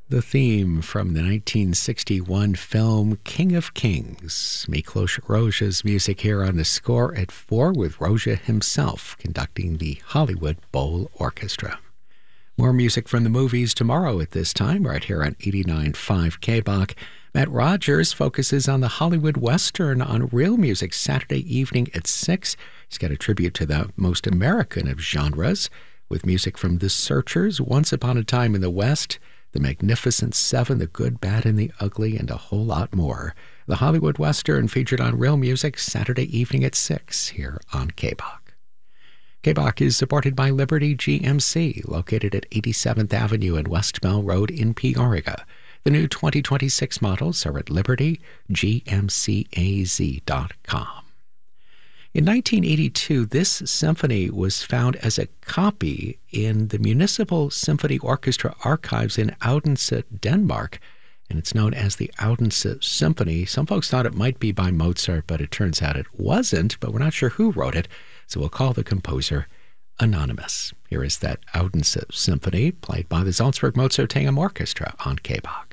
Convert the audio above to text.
The theme from the 1961 film King of Kings. Miklos Rozsa's music here on The Score at 4 with Rozsa himself conducting the Hollywood Bowl Orchestra. More music from the movies tomorrow at this time, right here on 89.5 KBOK. Matt Rogers focuses on the Hollywood Western on Real Music Saturday evening at 6. He's got a tribute to the most American of genres with music from The Searchers, Once Upon a Time in the West, The Magnificent Seven, The Good, Bad, and the Ugly, and a whole lot more. The Hollywood Western featured on Real Music Saturday evening at 6 here on KBOK. KBOK is supported by Liberty GMC, located at 87th Avenue and West Bell Road in Peoria. The new 2026 models are at libertygmcaz.com. In 1982, this symphony was found as a copy in the Municipal Symphony Orchestra archives in Odense, Denmark, and it's known as the Odense Symphony. Some folks thought it might be by Mozart, but it turns out it wasn't, but we're not sure who wrote it, so we'll call the composer anonymous. Here is that Odense Symphony, played by the Salzburg Mozarteum Orchestra on KBOK.